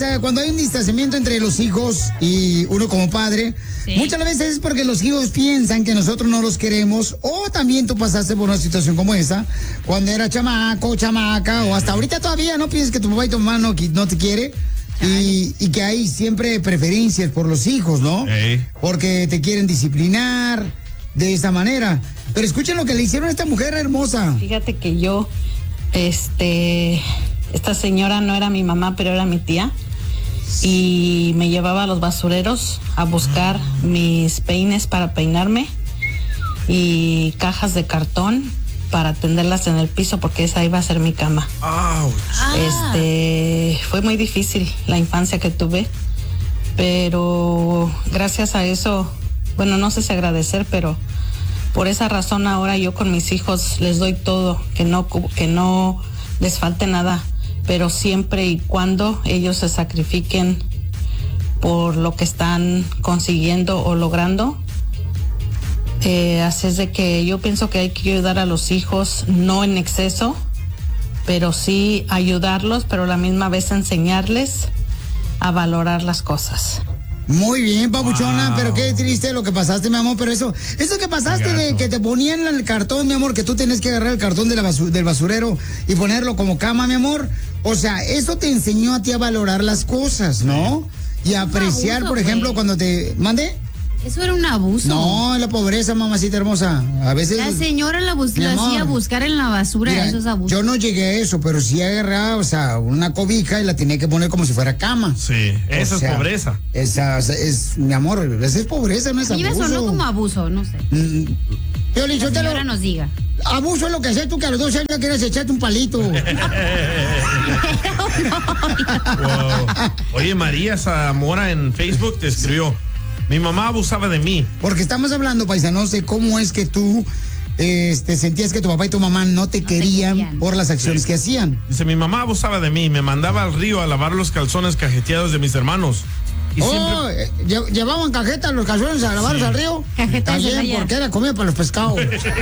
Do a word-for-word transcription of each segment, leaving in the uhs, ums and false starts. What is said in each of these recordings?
pasa cuando hay un distanciamiento entre los hijos y uno como padre? Sí. Muchas veces es porque los hijos piensan que nosotros no los queremos, o también tú pasaste por una situación como esa, cuando era chamaco, chamaca, o hasta ahorita todavía no piensas que tu papá y tu mamá no, no te quiere. Y, y que hay siempre preferencias por los hijos, ¿no? Hey. Porque te quieren disciplinar de esa manera. Pero escuchen lo que le hicieron a esta mujer hermosa. Fíjate que yo, este, esta señora no era mi mamá, pero era mi tía. Y me llevaba a los basureros a buscar mis peines para peinarme y cajas de cartón para tenderlas en el piso, porque esa iba a ser mi cama. Ouch. Este, fue muy difícil la infancia que tuve, pero gracias a eso, bueno, no sé si agradecer, pero por esa razón ahora yo con mis hijos les doy todo, que no, que no les falte nada, pero siempre y cuando ellos se sacrifiquen por lo que están consiguiendo o logrando. Eh, así es de que yo pienso que hay que ayudar a los hijos, no en exceso, pero sí ayudarlos, pero a la misma vez enseñarles a valorar las cosas. Muy bien, papuchona, wow. Pero qué triste lo que pasaste, mi amor, pero eso, eso que pasaste de que te ponían el cartón, mi amor, que tú tienes que agarrar el cartón de la basu- del basurero y ponerlo como cama, mi amor, o sea, eso te enseñó a ti a valorar las cosas, ¿no? Y a apreciar, abuso, por ejemplo, wey. Cuando te... ¿Mande? Eso era un abuso. No, la pobreza, mamacita hermosa. A veces. La señora la, bus- la hacía buscar en la basura, mira, eso es abuso. Yo no llegué a eso, pero sí agarraba, o sea, una cobija y la tenía que poner como si fuera cama. Sí, esa o sea, es pobreza. Esa es, mi amor, esa es pobreza, no es a mí abuso. me sonó como abuso, no sé. Mm, yo le la señora lo, nos diga. Abuso es lo que haces tú, que a los dos años quieres echarte un palito. Wow. Oye, María Zamora en Facebook te escribió: mi mamá abusaba de mí. Porque estamos hablando, paisanos, de cómo es que tú este, sentías que tu papá y tu mamá no te, no querían, te querían por las acciones sí. que hacían. Dice, mi mamá abusaba de mí, me mandaba al río a lavar los calzones cajeteados de mis hermanos. Y oh, siempre... eh, ¿llevaban cajetas los calzones a lavarlos sí. al río? Cajetas también, porque era comida para los pescados.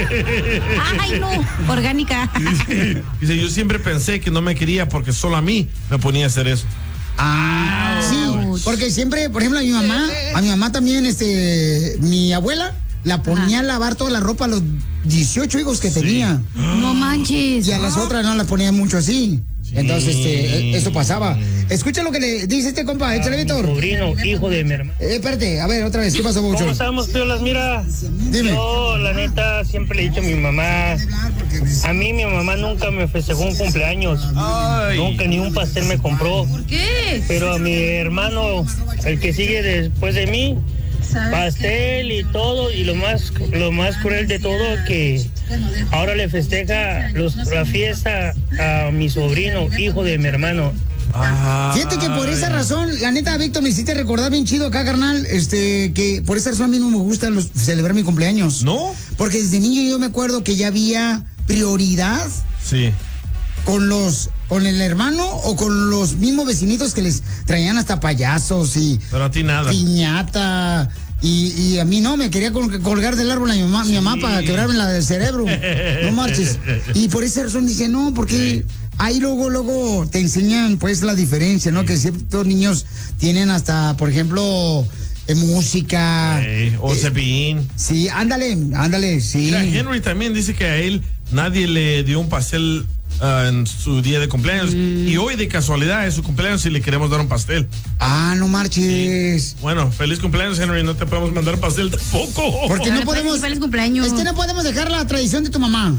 Ay, no, orgánica. Dice, dice, yo siempre pensé que no me quería porque solo a mí me ponía a hacer eso. Ah, sí, porque siempre, por ejemplo, a mi mamá, a mi mamá también, este, mi abuela la ponía Ajá. a lavar toda la ropa a los dieciocho hijos que sí. tenía. No manches. Y a las otras no las ponía mucho así. Sí. Entonces, este, eso pasaba. Escucha lo que le dice este compa, échale, Víctor. Sobrino, hijo de mi hermano. Eh, espérate, a ver, otra vez, ¿qué pasó, Bouchón? ¿Cómo estamos, piolas? Mira, Dime. Yo, la neta, siempre le he dicho a mi mamá, a mí mi mamá nunca me festejó un cumpleaños. Ay. Nunca ni un pastel me compró. ¿Por qué? Pero a mi hermano, el que sigue después de mí, pastel y todo, y lo más lo más cruel de todo, que ahora le festeja los, la fiesta a mi sobrino, hijo de mi hermano. Ah, fíjate que por esa razón, la neta, Víctor, me hiciste recordar bien chido acá, carnal, este, que por esa razón a mí no me gusta los, celebrar mi cumpleaños. ¿No? Porque desde niño yo me acuerdo que ya había prioridad. Sí. Con los, con el hermano o con los mismos vecinitos que les traían hasta payasos y... Pero a ti nada. Piñata. Y, y a mí no, me quería col- colgar del árbol a mi mamá, sí. mi mamá para quebrarme la del cerebro. No marches. Y por esa razón dije, no, porque sí. ahí luego, luego te enseñan pues la diferencia, ¿no? Sí. Que ciertos niños tienen hasta, por ejemplo... Eh, música. Sí, o eh, Cepillín. Sí, ándale, ándale, sí. Mira, Henry también dice que a él nadie le dio un pastel uh, en su día de cumpleaños. Mm. Y hoy de casualidad es su cumpleaños y le queremos dar un pastel. Ah, no marches. Sí. Bueno, feliz cumpleaños, Henry. No te podemos mandar pastel tampoco. Porque no podemos. Feliz cumpleaños. Es que no podemos dejar la tradición de tu mamá.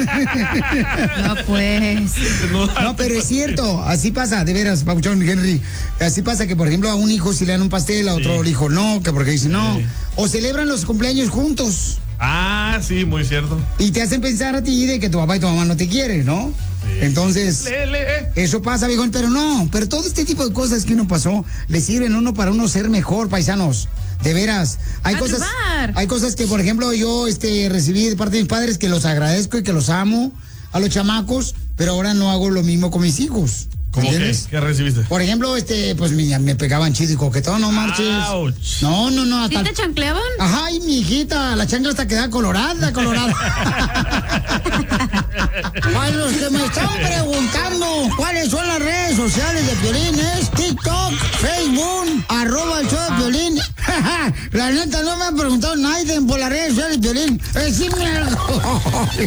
No, pues. No, no, pero es cierto. Así pasa, de veras, Papuchón, Henry. Así pasa que, por ejemplo, a un hijo si le dan un pastel, a otro sí. hijo no, que porque dice sí. no. O celebran los cumpleaños juntos. Ah, sí, muy cierto. Y te hacen pensar a ti de que tu papá y tu mamá no te quieren, ¿no? Sí. Entonces, le, le, eh. eso pasa, viejón, pero no, pero todo este tipo de cosas que uno pasó, le sirven a uno para uno ser mejor, paisanos. De veras, hay a cosas, probar. hay cosas que, por ejemplo, yo este recibí de parte de mis padres que los agradezco y que los amo a los chamacos, pero ahora no hago lo mismo con mis hijos. ¿Cómo que? ¿Qué recibiste? Por ejemplo, este, pues me, me pegaban chido y coquetón, no marches. Ouch. No, no, no. Hasta... ¿Sí te chancleaban? Ajá, y mi hijita, la chancla hasta queda colorada, colorada. Para los que me están preguntando cuáles son las redes sociales de Piolín, es TikTok, Facebook, arroba el show de Piolín. La neta, no me han preguntado nadie por las redes sociales de Piolín. Decime algo.